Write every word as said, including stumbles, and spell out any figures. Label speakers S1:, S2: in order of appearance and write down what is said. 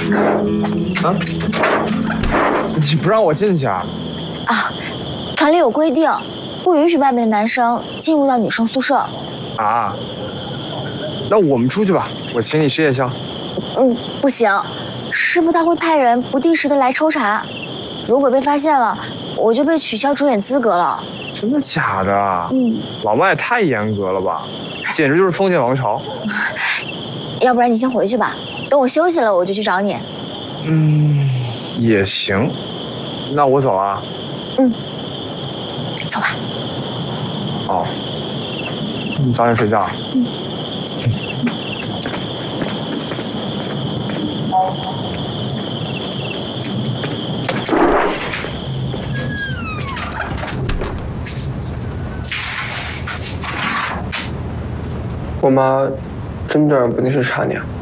S1: 啊？你不让我进去啊？
S2: 啊，团里有规定，不允许外面的男生进入到女生宿舍。
S1: 啊？那我们出去吧，我请你吃夜宵。
S2: 嗯，不行，师傅他会派人不定时的来抽查，如果被发现了，我就被取消主演资格了。
S1: 真的假的？
S2: 嗯，
S1: 老妈也太严格了吧，简直就是封建王朝。
S2: 要不然你先回去吧，等我休息了我就去找你。
S1: 嗯，也行，那我走啊。
S2: 嗯，走吧。
S1: 哦，你早点睡觉。嗯。
S3: 我妈真这样不定时查你啊？